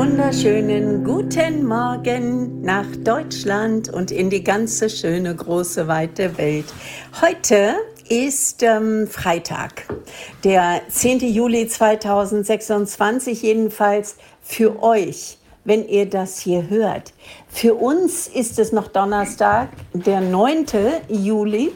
wunderschönen guten Morgen nach Deutschland und in die ganze schöne, große, weite Welt. Heute ist Freitag, der 10. Juli 2026, jedenfalls für euch, wenn ihr das hier hört. Für uns ist es noch Donnerstag, der 9. Juli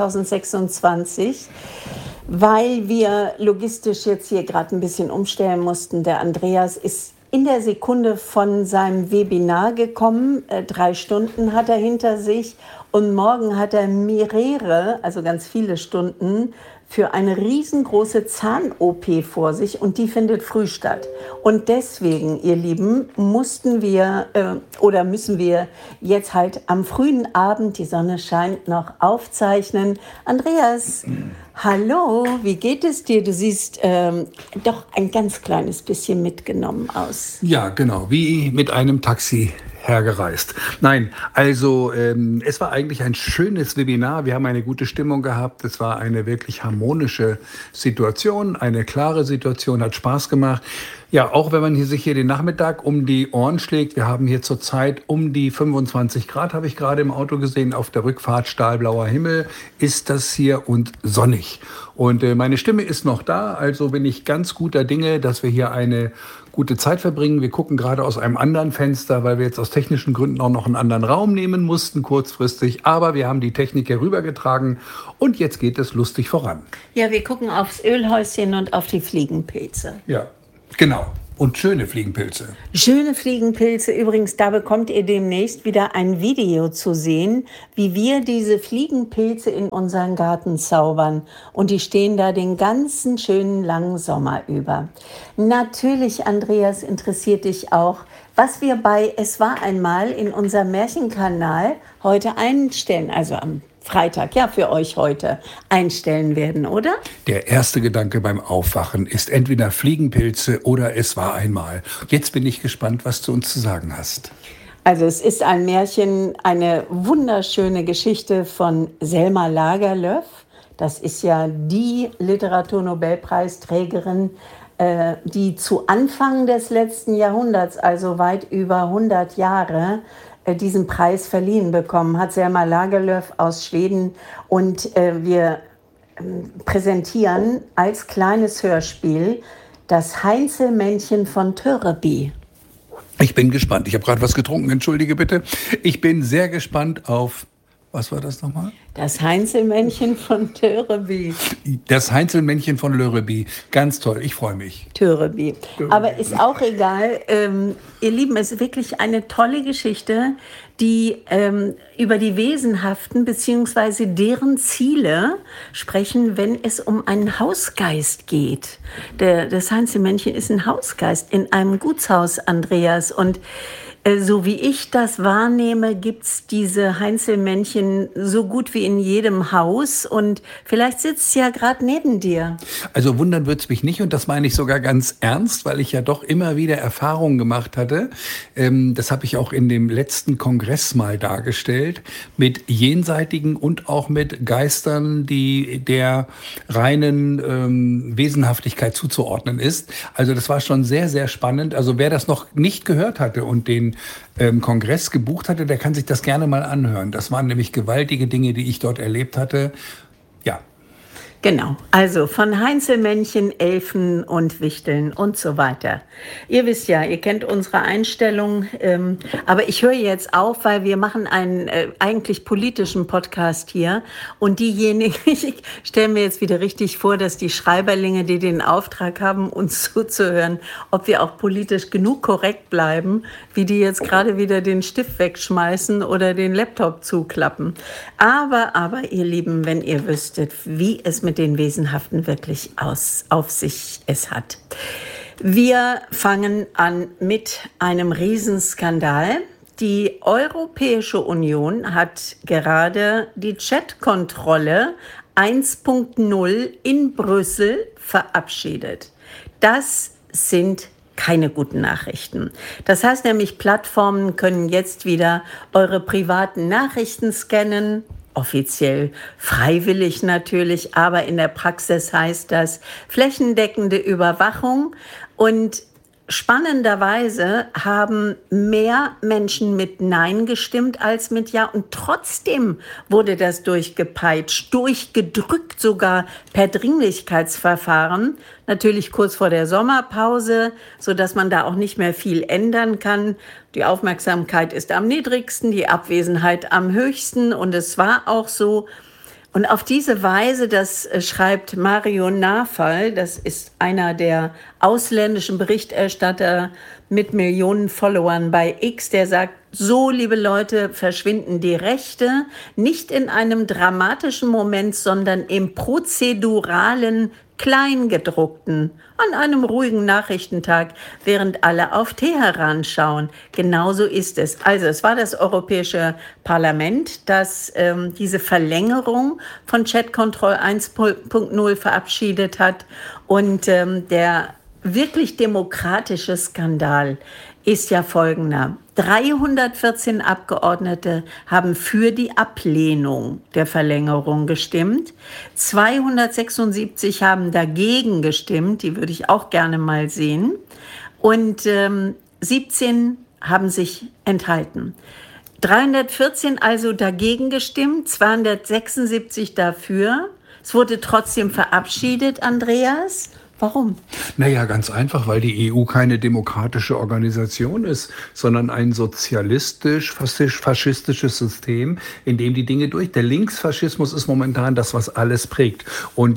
2026, weil wir logistisch jetzt hier gerade ein bisschen umstellen mussten. Der Andreas ist in der Sekunde von seinem Webinar gekommen. 3 Stunden hat er hinter sich und morgen hat er mehrere, also ganz viele Stunden, für eine riesengroße Zahn-OP vor sich und die findet früh statt. Und deswegen, ihr Lieben, müssen wir jetzt halt am frühen Abend, die Sonne scheint noch, aufzeichnen. Andreas, hallo, wie geht es dir? Du siehst doch ein ganz kleines bisschen mitgenommen aus. Ja, genau, wie mit einem Taxi hergereist. Nein, also es war eigentlich ein schönes Webinar. Wir haben eine gute Stimmung gehabt. Es war eine wirklich harmonische Situation, eine klare Situation, hat Spaß gemacht. Ja, auch wenn man sich hier den Nachmittag um die Ohren schlägt. Wir haben hier zurzeit um die 25 Grad, habe ich gerade im Auto gesehen. Auf der Rückfahrt stahlblauer Himmel ist das hier und sonnig. Und meine Stimme ist noch da, also bin ich ganz guter Dinge, dass wir hier eine gute Zeit verbringen. Wir gucken gerade aus einem anderen Fenster, weil wir jetzt aus technischen Gründen auch noch einen anderen Raum nehmen mussten, kurzfristig. Aber wir haben die Technik hier rübergetragen und jetzt geht es lustig voran. Ja, wir gucken aufs Ölhäuschen und auf die Fliegenpilze. Ja, genau. Und schöne Fliegenpilze. Schöne Fliegenpilze. Übrigens, da bekommt ihr demnächst wieder ein Video zu sehen, wie wir diese Fliegenpilze in unseren Garten zaubern. Und die stehen da den ganzen schönen langen Sommer über. Natürlich, Andreas, interessiert dich auch, was wir bei Es war einmal in unserem Märchenkanal heute einstellen, also am Freitag, ja, für euch heute einstellen werden, oder? Der erste Gedanke beim Aufwachen ist entweder Fliegenpilze oder Es war einmal. Jetzt bin ich gespannt, was du uns zu sagen hast. Also es ist ein Märchen, eine wunderschöne Geschichte von Selma Lagerlöf. Das ist ja die Literaturnobelpreisträgerin, die zu Anfang des letzten Jahrhunderts, also weit über 100 Jahre, diesen Preis verliehen bekommen hat, Selma Lagerlöf aus Schweden. Und wir präsentieren als kleines Hörspiel das Heinzelmännchen von Töreby. Ich bin gespannt. Ich habe gerade was getrunken, entschuldige bitte. Ich bin sehr gespannt auf... Was war das nochmal? Das Heinzelmännchen von Töreby. Das Heinzelmännchen von Löreby. Ganz toll, ich freue mich. Töreby. Aber ist auch egal. Ihr Lieben, es ist wirklich eine tolle Geschichte, die über die Wesenhaften bzw. deren Ziele sprechen, wenn es um einen Hausgeist geht. Das Heinzelmännchen ist ein Hausgeist in einem Gutshaus, Andreas. Und so wie ich das wahrnehme, gibt's diese Heinzelmännchen so gut wie in jedem Haus. Und vielleicht sitzt es ja gerade neben dir. Also wundern wird's mich nicht und das meine ich sogar ganz ernst, weil ich ja doch immer wieder Erfahrungen gemacht hatte. Das habe ich auch in dem letzten Kongress mal dargestellt, mit Jenseitigen und auch mit Geistern, die der reinen Wesenhaftigkeit zuzuordnen ist. Also das war schon sehr, sehr spannend. Also wer das noch nicht gehört hatte und den Kongress gebucht hatte, der kann sich das gerne mal anhören. Das waren nämlich gewaltige Dinge, die ich dort erlebt hatte. Ja. Genau, also von Heinzelmännchen, Elfen und Wichteln und so weiter. Ihr wisst ja, ihr kennt unsere Einstellung, aber ich höre jetzt auf, weil wir machen einen eigentlich politischen Podcast hier und diejenigen, ich stelle mir jetzt wieder richtig vor, dass die Schreiberlinge, die den Auftrag haben, uns zuzuhören, ob wir auch politisch genug korrekt bleiben, wie die jetzt gerade wieder den Stift wegschmeißen oder den Laptop zuklappen. Aber ihr Lieben, wenn ihr wüsstet, wie es mit den Wesenhaften wirklich auf sich es hat. Wir fangen an mit einem Riesenskandal. Die Europäische Union hat gerade die Chatkontrolle 1.0 in Brüssel verabschiedet. Das sind keine guten Nachrichten. Das heißt nämlich, Plattformen können jetzt wieder eure privaten Nachrichten scannen, offiziell freiwillig natürlich, aber in der Praxis heißt das flächendeckende Überwachung. Und spannenderweise haben mehr Menschen mit Nein gestimmt als mit Ja. Und trotzdem wurde das durchgepeitscht, durchgedrückt sogar per Dringlichkeitsverfahren. Natürlich kurz vor der Sommerpause, sodass man da auch nicht mehr viel ändern kann. Die Aufmerksamkeit ist am niedrigsten, die Abwesenheit am höchsten. Und es war auch so. Und auf diese Weise, das schreibt Mario Nawfal, das ist einer der ausländischen Berichterstatter mit Millionen Followern bei X, der sagt, so, liebe Leute, verschwinden die Rechte nicht in einem dramatischen Moment, sondern im prozeduralen Kleingedruckten an einem ruhigen Nachrichtentag, während alle auf Teheran schauen. Genauso ist es. Also es war das Europäische Parlament, das diese Verlängerung von Chat-Control 1.0 verabschiedet hat. Und der wirklich demokratische Skandal ist ja folgender. 314 Abgeordnete haben für die Ablehnung der Verlängerung gestimmt. 276 haben dagegen gestimmt, die würde ich auch gerne mal sehen. Und 17 haben sich enthalten. 314 also dagegen gestimmt, 276 dafür. Es wurde trotzdem verabschiedet, Andreas. Warum? Naja, ganz einfach, weil die EU keine demokratische Organisation ist, sondern ein sozialistisch-faschistisches System, in dem die Dinge durch. Der Linksfaschismus ist momentan das, was alles prägt. Und